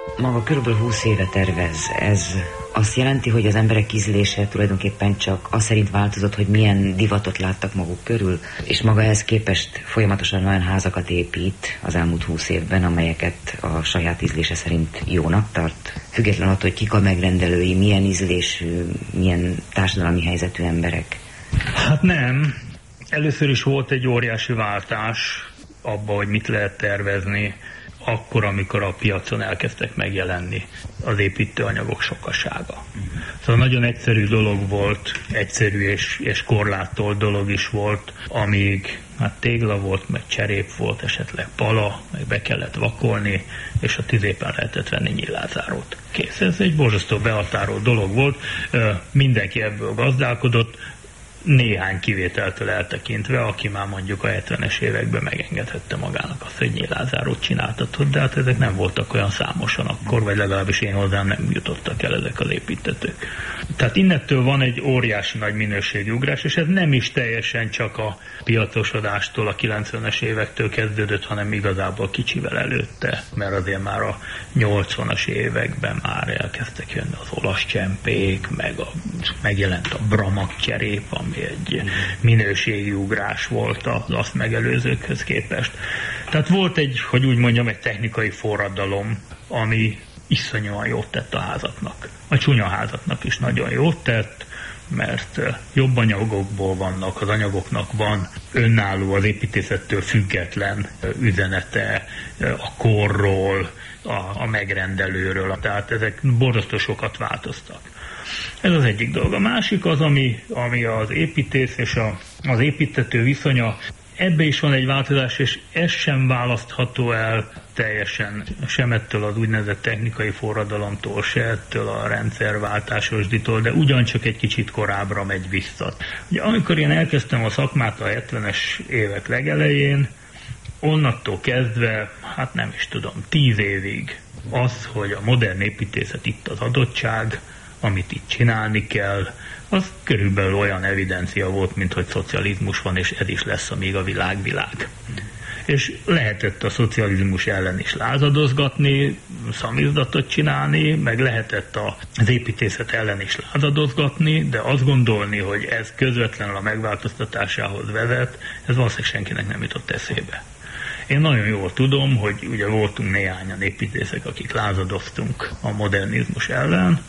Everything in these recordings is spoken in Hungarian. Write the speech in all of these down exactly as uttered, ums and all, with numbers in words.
Maga körülbelül húsz éve tervez. Ez azt jelenti, hogy az emberek ízlése tulajdonképpen csak az szerint változott, hogy milyen divatot láttak maguk körül, és maga ehhez képest folyamatosan olyan házakat épít az elmúlt húsz évben, amelyeket a saját ízlése szerint jónak tart. Független attól, hogy kik a megrendelői, milyen ízlésű, milyen társadalmi helyzetű emberek. Hát nem. Először is volt egy óriási váltás abba, hogy mit lehet tervezni, akkor, amikor a piacon elkezdtek megjelenni az építőanyagok sokasága. Szóval nagyon egyszerű dolog volt, egyszerű és, és korlátolt dolog is volt, amíg hát tégla volt, meg cserép volt, esetleg pala, meg be kellett vakolni, és a tizépen lehetett venni nyílázárót. Kész, ez egy borzasztó behatárolt dolog volt, mindenki ebből gazdálkodott, néhány kivételtől eltekintve, aki már mondjuk a hetvenes években megengedhette magának azt, hogy nyílázárót csináltatott, de hát ezek nem voltak olyan számosan akkor, vagy legalábbis én hozzám nem jutottak el ezek az építtetők. Tehát innettől van egy óriási nagy minőségi ugrás, és ez nem is teljesen csak a piacosodástól, a kilencvenes évektől kezdődött, hanem igazából kicsivel előtte, mert azért már a nyolcvanas években már elkezdtek jönni az olasz csempék, meg a, megjelent a Bramag cserép, ami egy minőségi ugrás volt az azt megelőzőkhöz képest. Tehát volt egy, hogy úgy mondjam, egy technikai forradalom, ami iszonyúan jót tett a házaknak. A csúnya házaknak is nagyon jót tett, mert jobb anyagokból vannak, az anyagoknak van önálló, az építészettől független üzenete a korról, a, a megrendelőről, tehát ezek borzasztó sokat változtak. Ez az egyik dolog. A másik az, ami, ami az építész és a, az építtető viszonya. Ebbe is van egy változás, és ez sem választható el teljesen sem ettől az úgynevezett technikai forradalomtól, se ettől a rendszerváltásosditól, de ugyancsak egy kicsit korábbra megy vissza. Ugye, amikor én elkezdtem a szakmát a hetvenes évek legelején, onnattól kezdve, hát nem is tudom, tíz évig az, hogy a modern építészet itt az adottság, amit itt csinálni kell, az körülbelül olyan evidencia volt, mint hogy szocializmus van, és ez is lesz, amíg a világ világ. És lehetett a szocializmus ellen is lázadozgatni, szamizdatot csinálni, meg lehetett az építészet ellen is lázadozgatni, de azt gondolni, hogy ez közvetlenül a megváltoztatásához vezet, ez valószínűleg senkinek nem jutott eszébe. Én nagyon jól tudom, hogy ugye voltunk néhányan építészek, akik lázadoztunk a modernizmus ellen,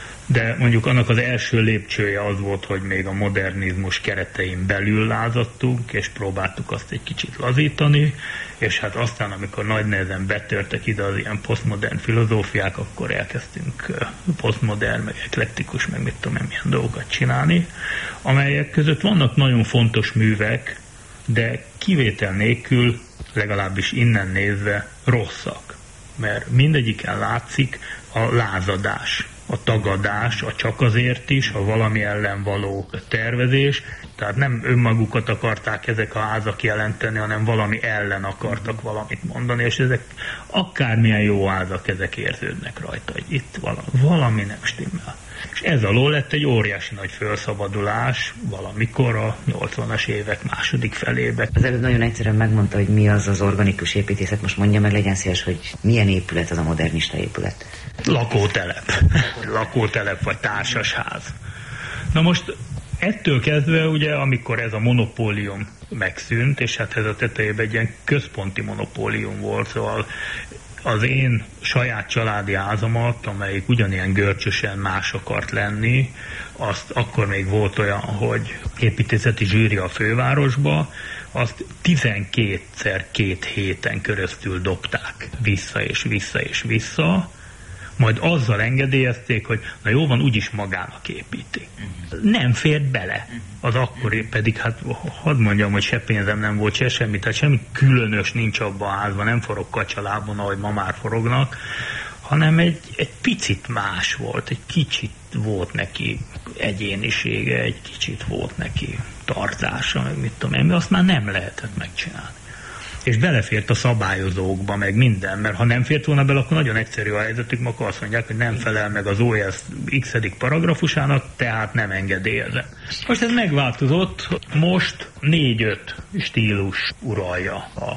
de mondjuk annak az első lépcsője az volt, hogy még a modernizmus keretein belül lázadtunk, és próbáltuk azt egy kicsit lazítani, és hát aztán, amikor nagy nehezen betörtek ide az ilyen posztmodern filozófiák, akkor elkezdtünk posztmodern, meg eklektikus, meg mit tudom én, milyen dolgokat csinálni, amelyek között vannak nagyon fontos művek, de kivétel nélkül, legalábbis innen nézve rosszak, mert mindegyiken látszik a lázadás, a tagadás, a csak azért is, a valami ellen való tervezés, tehát nem önmagukat akarták ezek a házak jelenteni, hanem valami ellen akartak valamit mondani, és ezek akármilyen jó házak, ezek érződnek rajta, hogy itt valami, valami nem stimmel. És ez alól lett egy óriási nagy felszabadulás valamikor a nyolcvanas évek második felébe. Az előbb nagyon egyszerűen megmondta, hogy mi az az organikus építészet. Most mondja meg, legyen szíves, hogy milyen épület az a modernista épület. Lakótelep. Lakótelep vagy társasház. Na most ettől kezdve, ugye, amikor ez a monopólium megszűnt, és hát ez a tetejében egy ilyen központi monopólium volt, szóval az én saját családi házamat, amelyik ugyanilyen görcsösen más akart lenni, azt akkor még volt olyan, hogy építészeti zsűri a fővárosba, azt tizenkétszer két héten keresztül dobták vissza és vissza és vissza, majd azzal engedélyezték, hogy na jó van, úgyis magának építi. Nem fért bele. Az akkori pedig, hát hadd mondjam, hogy se pénzem nem volt, se semmi, tehát semmi különös nincs abban a házban, nem forog kacsalábon, ahogy ma már forognak, hanem egy, egy picit más volt, egy kicsit volt neki egyénisége, egy kicsit volt neki tartása, meg mit tudom én, azt már nem lehetett megcsinálni. És belefért a szabályozókba, meg minden, mert ha nem fért volna bele, akkor nagyon egyszerű a helyzetük, akkor azt mondják, hogy nem felel meg az o es x-edik paragrafusának, tehát nem engedélyezem. Most ez megváltozott, most négy-öt stílus uralja a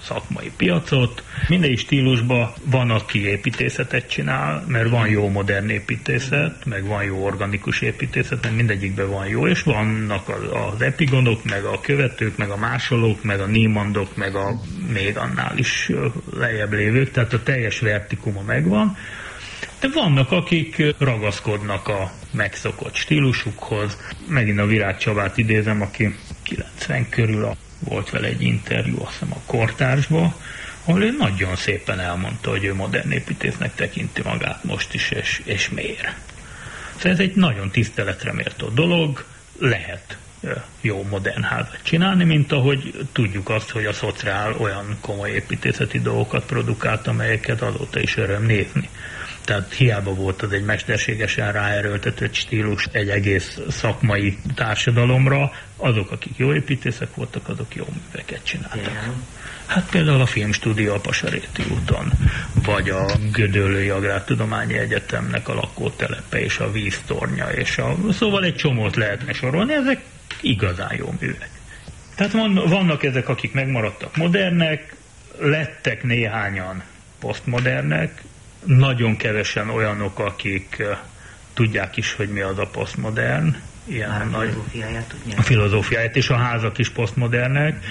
szakmai piacot. Minden stílusban van, aki építészetet csinál, mert van jó modern építészet, meg van jó organikus építészet, mert mindegyikben van jó, és vannak az epigonok, meg a követők, meg a másolók, meg a Niemandok, meg a még annál is lejjebb lévők, tehát a teljes vertikuma megvan. De vannak, akik ragaszkodnak a megszokott stílusukhoz. Megint a Virág Csabát idézem, aki kilencven körül a, volt vele egy interjú, azt hiszem a Kortársban, ahol ő nagyon szépen elmondta, hogy ő modern építésznek tekinti magát most is, és, és miért. Szóval ez egy nagyon tiszteletre méltó dolog, lehet jó modern házat csinálni, mint ahogy tudjuk azt, hogy a Szociál olyan komoly építészeti dolgokat produkált, amelyeket azóta is öröm nézni. Tehát hiába volt az egy mesterségesen ráerőltetett stílus egy egész szakmai társadalomra, azok, akik jó építészek voltak, azok jó műveket csináltak. Igen. Hát például a Filmstúdió a Pasaréti úton, vagy a Gödöllői Agrártudományi Egyetemnek a lakótelepe és a víztornya, és a, szóval egy csomót lehetne sorolni, ezek igazán jó művek. Tehát van, vannak ezek, akik megmaradtak modernek, lettek néhányan posztmodernek, nagyon kevesen olyanok, akik uh, tudják is, hogy mi az a posztmodern. Ilyen a nagy, filozófiáját tudják. A filozófiáját, és a házak is posztmodernek. Mm.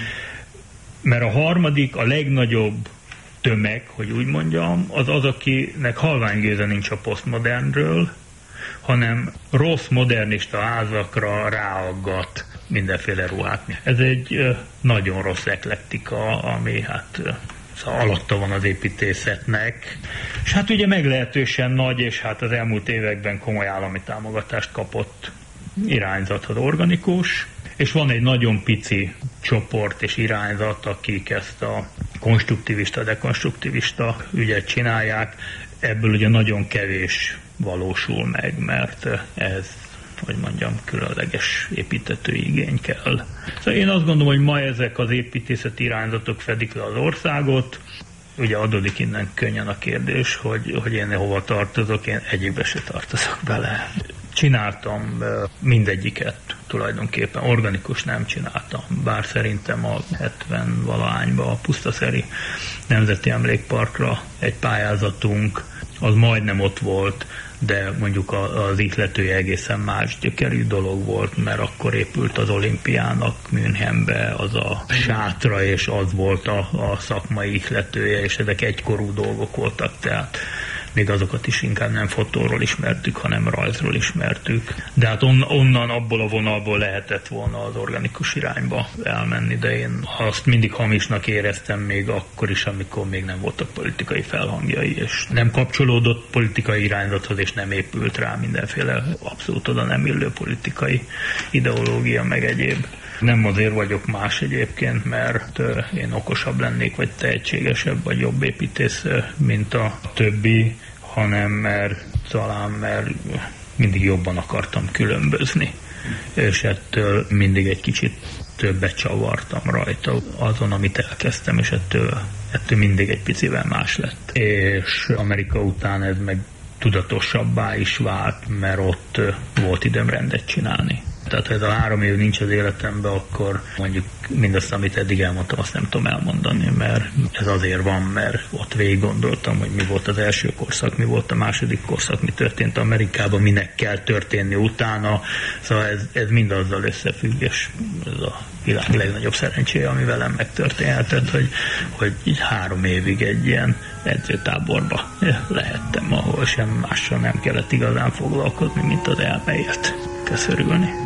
Mert a harmadik, a legnagyobb tömeg, hogy úgy mondjam, az az, akinek halványgőze nincs a posztmodernről, hanem rossz modernista házakra ráaggat mindenféle ruhát. Ez egy uh, nagyon rossz eklektika, ami hát... Uh, Szóval alatta van az építészetnek, és hát ugye meglehetősen nagy, és hát az elmúlt években komoly állami támogatást kapott irányzat az organikus, és van egy nagyon pici csoport és irányzat, akik ezt a konstruktivista, dekonstruktivista ügyet csinálják, ebből ugye nagyon kevés valósul meg, mert ez, hogy mondjam, különleges építetői igény kell. Szóval én azt gondolom, hogy ma ezek az építészeti irányzatok fedik le az országot. Ugye adódik innen könnyen a kérdés, hogy, hogy én hova tartozok, én egyikbe se tartozok bele. Csináltam mindegyiket tulajdonképpen, organikus nem csináltam, bár szerintem a hetven-valahányban a Pusztaszeri Nemzeti Emlékparkra egy pályázatunk, az majdnem ott volt, de mondjuk az ihletője egészen más gyökerű dolog volt, mert akkor épült az olimpiának Münchenbe az a sátra, és az volt a, a szakmai ihletője, és ezek egykorú dolgok voltak, tehát még azokat is inkább nem fotóról ismertük, hanem rajzról ismertük. De hát on, onnan, abból a vonalból lehetett volna az organikus irányba elmenni, de én azt mindig hamisnak éreztem még akkor is, amikor még nem voltak politikai felhangjai, és nem kapcsolódott politikai irányzathoz, és nem épült rá mindenféle abszolút oda nem illő politikai ideológia, meg egyéb. Nem azért vagyok más egyébként, mert én okosabb lennék, vagy tehetségesebb, vagy jobb építész, mint a többi, hanem mert talán mert mindig jobban akartam különbözni, és ettől mindig egy kicsit többet csavartam rajta azon, amit elkezdtem, és ettől, ettől mindig egy picivel más lett. És Amerika után ez meg tudatosabbá is vált, mert ott volt időm rendet csinálni. Tehát ha ez a három év nincs az életemben, akkor mondjuk mindazt, amit eddig elmondtam, azt nem tudom elmondani, mert ez azért van, mert ott végig gondoltam, hogy mi volt az első korszak, mi volt a második korszak, mi történt Amerikában, minek kell történni utána. Szóval ez, ez mind azzal összefügg, és ez a világ legnagyobb szerencséje, ami velem megtörténhetett, hogy, hogy így három évig egy ilyen edzőtáborba lehettem, ahol sem mással nem kellett igazán foglalkozni, mint az elméért. Köszörülni.